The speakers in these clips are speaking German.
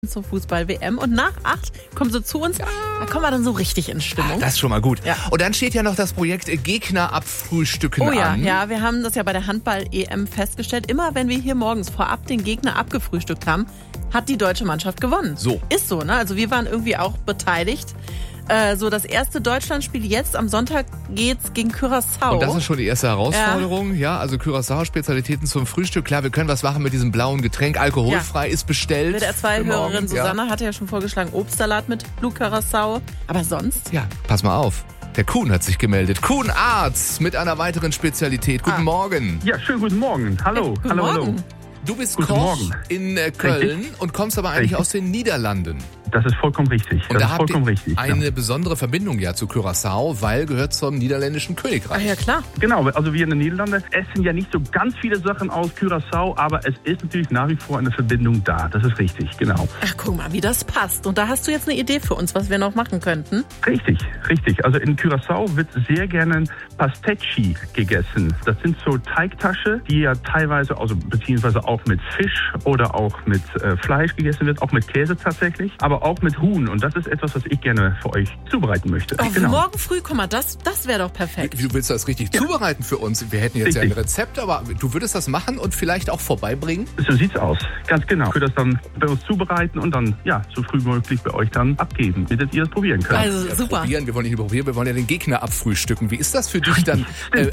zur Fußball-WM und nach 8 kommen sie zu uns, da kommen wir dann so richtig in Stimmung. Das ist schon mal gut. Ja. Und dann steht ja noch das Projekt Gegner abfrühstücken an. Ja, wir haben das ja bei der Handball-EM festgestellt. Immer wenn wir hier morgens vorab den Gegner abgefrühstückt haben, hat die deutsche Mannschaft gewonnen. So. Ist so, ne? Also wir waren irgendwie auch beteiligt. So, das erste Deutschlandspiel jetzt am Sonntag geht's gegen Curaçao. Und das ist schon die erste Herausforderung. Ja, also Curaçao-Spezialitäten zum Frühstück. Klar, wir können was machen mit diesem blauen Getränk. Alkoholfrei ist bestellt. WDR2-Hörerin Susanne hatte ja schon vorgeschlagen, Obstsalat mit Blue Curaçao. Aber sonst? Ja, pass mal auf. Der Kuhn hat sich gemeldet. Kuhn Arzt mit einer weiteren Spezialität. Guten Morgen. Ja, schönen guten Morgen. Hallo, Guten hallo, Morgen. hallo. Du bist Guten Koch Morgen. in Köln und kommst aber eigentlich Richtig. aus den Niederlanden. Das ist vollkommen richtig. Und Das da ist habt vollkommen ihr richtig. eine besondere Verbindung ja zu Curaçao, weil gehört zum niederländischen Ach Königreich. ja, klar. Genau, also wir in den Niederlanden essen ja nicht so ganz viele Sachen aus Curaçao, aber es ist natürlich nach wie vor eine Verbindung da. Das ist richtig, genau. Ach, guck mal, wie das passt. Und da hast du jetzt eine Idee für uns, was wir noch machen könnten. Richtig, richtig. Also in Curaçao wird sehr gerne Pastecchi gegessen. Das sind so Teigtasche, die ja teilweise, also beziehungsweise auch mit Fisch oder auch mit Fleisch gegessen wird, auch mit Käse tatsächlich, aber auch mit Huhn. Und das ist etwas, was ich gerne für euch zubereiten möchte. Oh, morgen früh, guck mal, das wäre doch perfekt. Du willst das richtig zubereiten für uns. Wir hätten jetzt ja ein Richtig. Rezept, aber du würdest das machen und vielleicht auch vorbeibringen? So sieht's aus, ganz genau. Ich würde das dann bei uns zubereiten und dann, ja, so früh wie möglich bei euch dann abgeben, damit ihr es probieren könnt. Also Ja, super. Probieren. Wir wollen nicht nur probieren, wir wollen ja den Gegner abfrühstücken. Wie ist das für dich dann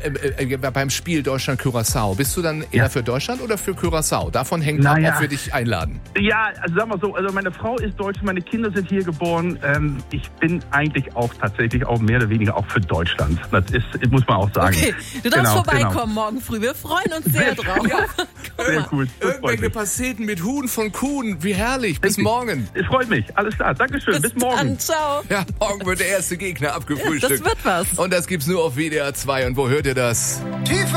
beim Spiel Deutschland-Curaçao? Bist du dann eher für Deutschland oder für Curaçao? Davon hängt ab, Naja. ob wir dich einladen. Ja, also sagen wir so, also meine Frau ist Deutsche, meine Kinder sind hier geboren. Ich bin eigentlich auch tatsächlich auch mehr oder weniger auch für Deutschland. Das ist, muss man auch sagen. Okay, du darfst Genau, vorbeikommen morgen früh. Wir freuen uns sehr drauf. Sehr gut. Das freut Irgendwelche mich. Pasteten mit Huhn von Kuhn. Wie herrlich. Bis Richtig. morgen. Es freut mich. Alles klar. Dankeschön. Bis morgen. Dann, ciao. Ja, morgen wird der erste Gegner abgefrühstückt. Das wird was. Und das gibt's nur auf WDR 2. Und wo hört ihr das? Tiefer